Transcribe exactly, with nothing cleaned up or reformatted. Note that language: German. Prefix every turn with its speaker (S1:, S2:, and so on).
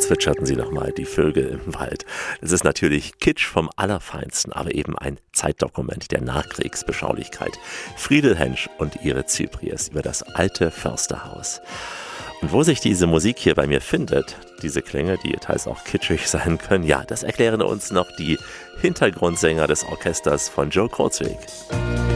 S1: zwitscherten sie nochmal, die Vögel im Wald. Es ist natürlich Kitsch vom Allerfeinsten, aber eben ein Zeitdokument der Nachkriegsbeschaulichkeit. Friedel Hensch und ihre Zypries über das alte Försterhaus. Und wo sich diese Musik hier bei mir findet, diese Klänge, die teils auch kitschig sein können, ja, das erklären uns noch die Hintergrundsänger des Orchesters von Joe Kurzweg.